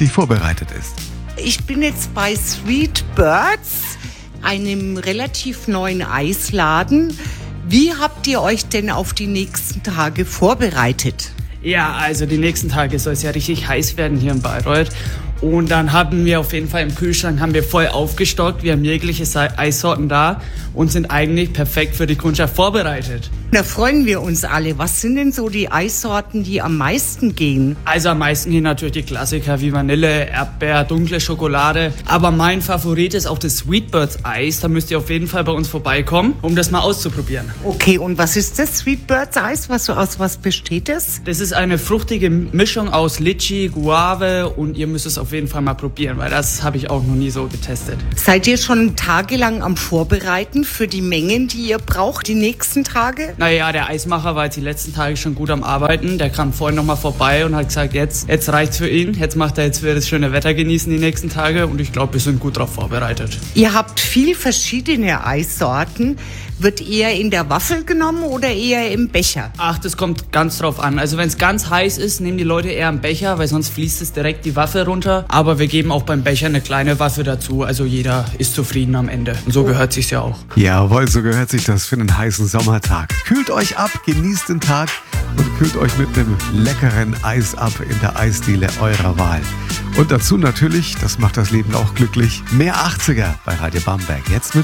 richtig vorbereitet ist. Ich bin jetzt bei Sweet Birds, einem relativ neuen Eisladen. Wie habt ihr euch denn auf die nächsten Tage vorbereitet? Ja, also die nächsten Tage soll es ja richtig heiß werden hier in Bayreuth. Und dann haben wir auf jeden Fall im Kühlschrank voll aufgestockt. Wir haben jegliche Eissorten da und sind eigentlich perfekt für die Kundschaft vorbereitet. Da freuen wir uns alle. Was sind denn so die Eissorten, die am meisten gehen? Also am meisten gehen natürlich die Klassiker wie Vanille, Erdbeer, dunkle Schokolade. Aber mein Favorit ist auch das Sweetbirds Eis. Da müsst ihr auf jeden Fall bei uns vorbeikommen, um das mal auszuprobieren. Okay, und was ist das Sweetbirds Eis? Aus was besteht es? Das ist eine fruchtige Mischung aus Litchi, Guave und ihr müsst es auf jeden Fall mal probieren, weil das habe ich auch noch nie so getestet. Seid ihr schon tagelang am Vorbereiten für die Mengen, die ihr braucht, die nächsten Tage? Naja, der Eismacher war jetzt die letzten Tage schon gut am Arbeiten. Der kam vorhin nochmal vorbei und hat gesagt, jetzt reicht's für ihn. Jetzt macht er jetzt wieder das schöne Wetter genießen die nächsten Tage und ich glaube, wir sind gut darauf vorbereitet. Ihr habt viel verschiedene Eissorten. Wird eher in der Waffel genommen oder eher im Becher? Ach, das kommt ganz drauf an. Also wenn es ganz heiß ist, nehmen die Leute eher einen Becher, weil sonst fließt es direkt die Waffe runter. Aber wir geben auch beim Becher eine kleine Waffe dazu. Also jeder ist zufrieden am Ende. Und so gehört sich's ja auch. Jawohl, so gehört sich das für einen heißen Sommertag. Kühlt euch ab, genießt den Tag und kühlt euch mit einem leckeren Eis ab in der Eisdiele eurer Wahl. Und dazu natürlich, das macht das Leben auch glücklich, mehr 80er bei Radio Bamberg. Jetzt mit